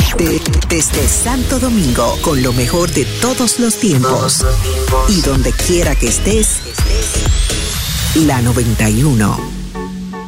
Desde Santo Domingo, con lo mejor de todos los tiempos. Y donde quiera que estés, la 91.